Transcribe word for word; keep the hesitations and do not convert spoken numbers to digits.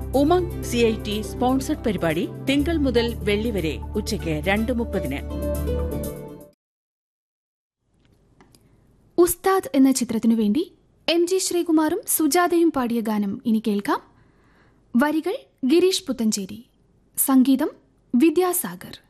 Umang C I T sponsored പരിപാടി തിങ്കൾ മുതൽ വെള്ളി വരെ ഉച്ചയ്ക്ക് രണ്ട് മുപ്പതിന്. ഉസ്താദ് എന്ന ചിത്രത്തിനു വേണ്ടി എം ജി ശ്രീകുമാറും സുജാതയും പാടിയ ഗാനം ഇനി കേൾക്കാം. വരികൾ ഗിരീഷ് പുത്തഞ്ചേരി, സംഗീതം വിദ്യാസാഗർ.